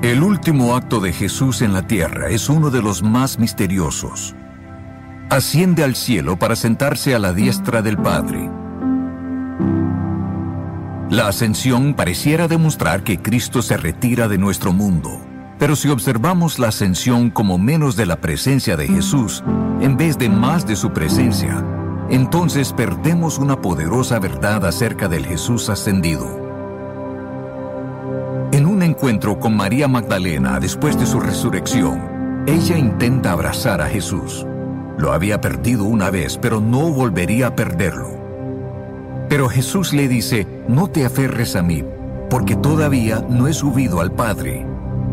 El último acto de Jesús en la tierra es uno de los más misteriosos. Asciende al cielo para sentarse a la diestra del Padre. La ascensión pareciera demostrar que Cristo se retira de nuestro mundo. Pero si observamos la ascensión como menos de la presencia de Jesús, en vez de más de su presencia, entonces perdemos una poderosa verdad acerca del Jesús ascendido. En un encuentro con María Magdalena después de su resurrección, ella intenta abrazar a Jesús. Lo había perdido una vez, pero no volvería a perderlo. Pero Jesús le dice, no te aferres a mí, porque todavía no he subido al Padre.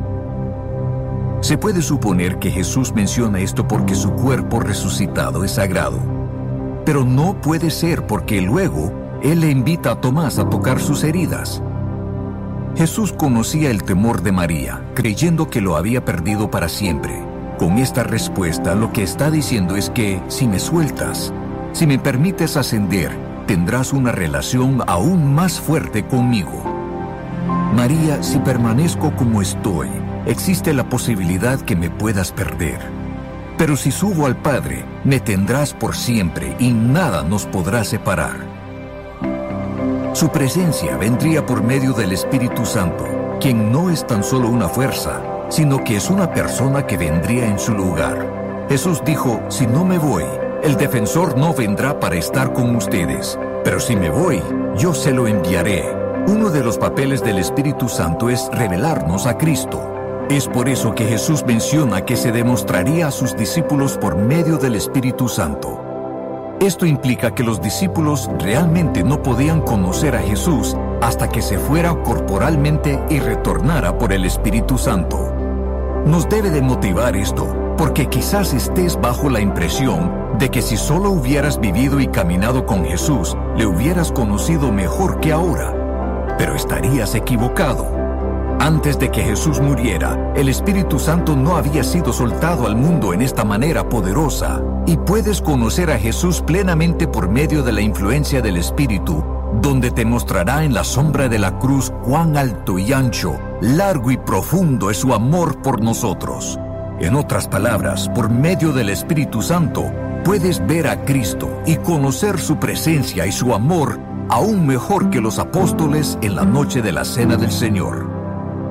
Se puede suponer que Jesús menciona esto porque su cuerpo resucitado es sagrado. Pero no puede ser porque luego Él le invita a Tomás a tocar sus heridas. Jesús conocía el temor de María, creyendo que lo había perdido para siempre. Con esta respuesta, lo que está diciendo es que, si me sueltas, si me permites ascender, tendrás una relación aún más fuerte conmigo. María, si permanezco como estoy, existe la posibilidad que me puedas perder. Pero si subo al Padre, me tendrás por siempre y nada nos podrá separar. Su presencia vendría por medio del Espíritu Santo, quien no es tan solo una fuerza, sino que es una persona que vendría en su lugar. Jesús dijo, si no me voy, el defensor no vendrá para estar con ustedes, pero si me voy, yo se lo enviaré. Uno de los papeles del Espíritu Santo es revelarnos a Cristo. Es por eso que Jesús menciona que se demostraría a sus discípulos por medio del Espíritu Santo. Esto implica que los discípulos realmente no podían conocer a Jesús hasta que se fuera corporalmente y retornara por el Espíritu Santo. Nos debe de motivar esto, porque quizás estés bajo la impresión de que si solo hubieras vivido y caminado con Jesús, le hubieras conocido mejor que ahora. Pero estarías equivocado. Antes de que Jesús muriera, el Espíritu Santo no había sido soltado al mundo en esta manera poderosa, y puedes conocer a Jesús plenamente por medio de la influencia del Espíritu, donde te mostrará en la sombra de la cruz cuán alto y ancho, largo y profundo es su amor por nosotros. En otras palabras, por medio del Espíritu Santo, puedes ver a Cristo y conocer su presencia y su amor aún mejor que los apóstoles en la noche de la Cena del Señor.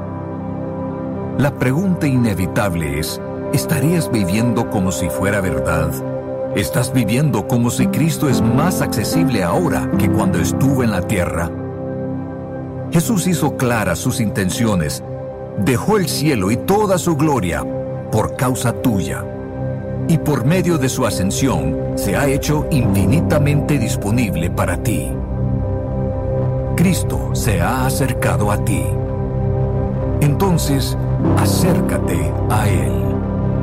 La pregunta inevitable es, ¿estarías viviendo como si fuera verdad? ¿Estás viviendo como si Cristo es más accesible ahora que cuando estuvo en la tierra? Jesús hizo claras sus intenciones. Dejó el cielo y toda su gloria por causa tuya. Y por medio de su ascensión, se ha hecho infinitamente disponible para ti. Cristo se ha acercado a ti. Entonces, acércate a Él.